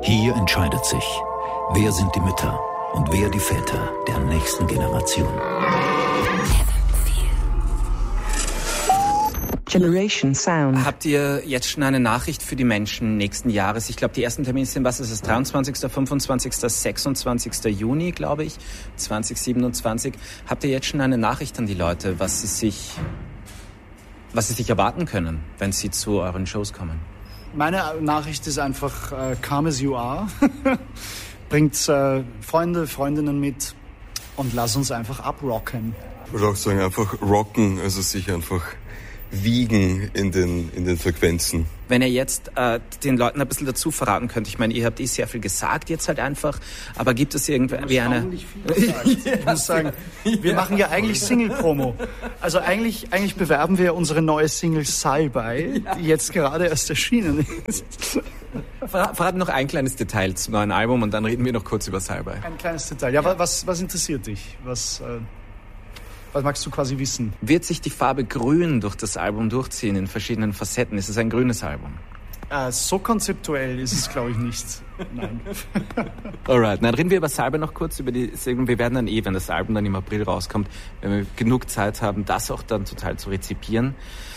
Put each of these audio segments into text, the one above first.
Hier entscheidet sich, wer sind die Mütter und wer die Väter der nächsten Generation. Generation Sound. Habt ihr jetzt schon eine Nachricht für die Menschen nächsten Jahres? Ich glaube, die ersten Termine sind, was ist es, 23., 25., 26. Juni, glaube ich, 2027. Habt ihr jetzt schon eine Nachricht an die Leute, was sie sich erwarten können, wenn sie zu euren Shows kommen? Meine Nachricht ist einfach, come as you are. Bringt Freunde, Freundinnen mit und lass uns einfach abrocken. Ich würde auch sagen, einfach rocken, also sich einfach wiegen in den Frequenzen. Wenn ihr jetzt den Leuten ein bisschen dazu verraten könnt, ich meine, ihr habt sehr viel gesagt jetzt halt einfach, aber gibt es irgendwie eine... Ich muss sagen, wir machen ja eigentlich Single-Promo. Also eigentlich bewerben wir unsere neue Single Salbei, die jetzt gerade erst erschienen ist. Verraten noch ein kleines Detail zum neuen Album und dann reden wir noch kurz über Salbei. Ein kleines Detail. Ja. Was interessiert dich? Was magst du quasi wissen? Wird sich die Farbe Grün durch das Album durchziehen in verschiedenen Facetten? Ist es ein grünes Album? So konzeptuell ist es, glaube ich, nicht. Nein. Alright, dann reden wir über Salbei noch kurz. Wir werden dann wenn das Album dann im April rauskommt, wenn wir genug Zeit haben, das auch dann total zu rezipieren.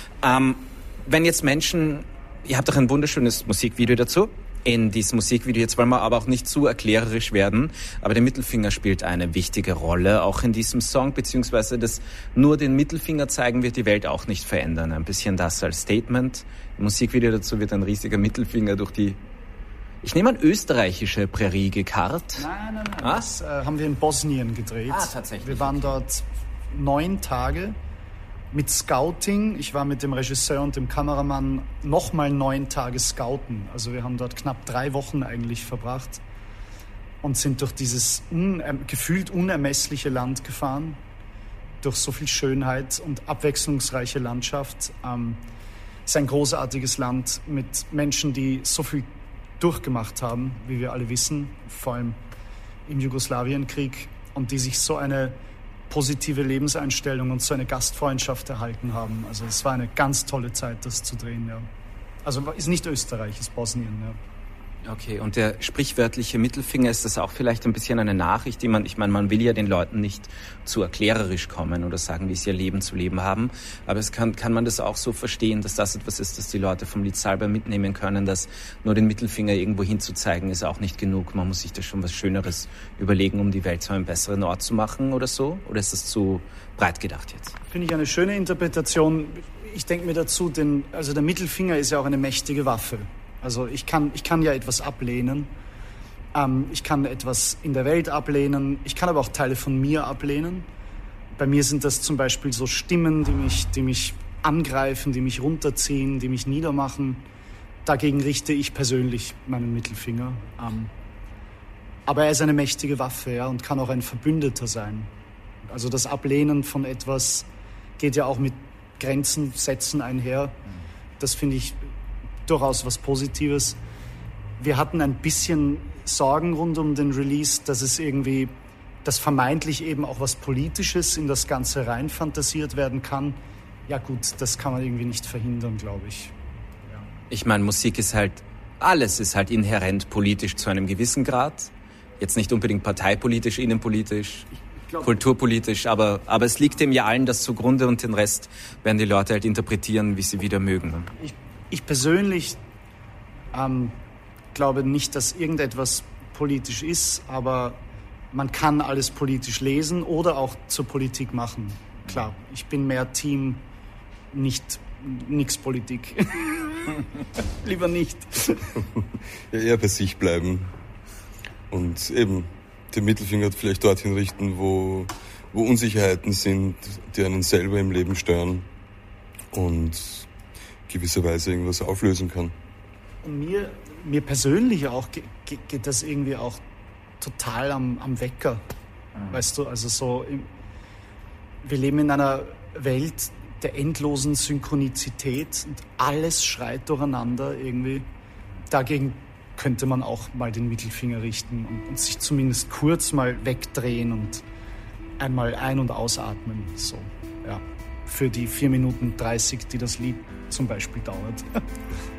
Wenn jetzt Menschen, ihr habt doch ein wunderschönes Musikvideo dazu. In diesem Musikvideo, jetzt wollen wir aber auch nicht zu erklärerisch werden, aber der Mittelfinger spielt eine wichtige Rolle, auch in diesem Song, beziehungsweise das nur den Mittelfinger zeigen wird die Welt auch nicht verändern. Ein bisschen das als Statement. Im Musikvideo dazu wird ein riesiger Mittelfinger durch die, ich nehme an, österreichische Prärie gekarrt. Nein. Das haben wir in Bosnien gedreht. Tatsächlich. Wir waren dort 9 Tage. Mit Scouting, ich war mit dem Regisseur und dem Kameramann nochmal 9 Tage scouten. Also wir haben dort knapp 3 Wochen eigentlich verbracht und sind durch dieses gefühlt unermessliche Land gefahren, durch so viel Schönheit und abwechslungsreiche Landschaft. Es ist ein großartiges Land mit Menschen, die so viel durchgemacht haben, wie wir alle wissen, vor allem im Jugoslawienkrieg, und die sich so eine positive Lebenseinstellung und so eine Gastfreundschaft erhalten haben. Also es war eine ganz tolle Zeit, das zu drehen, ja. Also ist nicht Österreich, ist Bosnien, ja. Okay, und der sprichwörtliche Mittelfinger, ist das auch vielleicht ein bisschen eine Nachricht, die man will ja den Leuten nicht zu erklärerisch kommen oder sagen, wie sie ihr Leben zu leben haben, aber kann man das auch so verstehen, dass das etwas ist, das die Leute vom Lied Salbei mitnehmen können, dass nur den Mittelfinger irgendwo hinzuzeigen ist auch nicht genug, man muss sich da schon was Schöneres überlegen, um die Welt zu einem besseren Ort zu machen oder so, oder ist das zu breit gedacht jetzt? Finde ich eine schöne Interpretation. Ich denke mir dazu, der Mittelfinger ist ja auch eine mächtige Waffe. Also ich kann ja etwas ablehnen, ich kann etwas in der Welt ablehnen, ich kann aber auch Teile von mir ablehnen. Bei mir sind das zum Beispiel so Stimmen, die mich angreifen, die mich runterziehen, die mich niedermachen. Dagegen richte ich persönlich meinen Mittelfinger. Aber er ist eine mächtige Waffe, ja, und kann auch ein Verbündeter sein. Also das Ablehnen von etwas geht ja auch mit Grenzen setzen einher. Das finde ich durchaus was Positives. Wir hatten ein bisschen Sorgen rund um den Release, dass vermeintlich eben auch was Politisches in das Ganze rein fantasiert werden kann. Ja gut, das kann man irgendwie nicht verhindern, glaube ich. Ja. Ich meine, Musik ist halt, alles ist halt inhärent politisch zu einem gewissen Grad. Jetzt nicht unbedingt parteipolitisch, innenpolitisch, kulturpolitisch, aber es liegt dem ja allen das zugrunde und den Rest werden die Leute halt interpretieren, wie sie wieder mögen. Ich persönlich glaube nicht, dass irgendetwas politisch ist, aber man kann alles politisch lesen oder auch zur Politik machen. Klar, ich bin mehr Team, nix Politik. Lieber nicht. Ja, eher bei sich bleiben und eben den Mittelfinger vielleicht dorthin richten, wo Unsicherheiten sind, die einen selber im Leben stören und gewisserweise irgendwas auflösen kann. Und mir persönlich auch geht das irgendwie auch total am Wecker. Weißt du, also so, wir leben in einer Welt der endlosen Synchronizität und alles schreit durcheinander irgendwie. Dagegen könnte man auch mal den Mittelfinger richten und sich zumindest kurz mal wegdrehen und einmal ein- und ausatmen. So, ja. Für die 4 Minuten 30, die das Lied zum Beispiel dauert.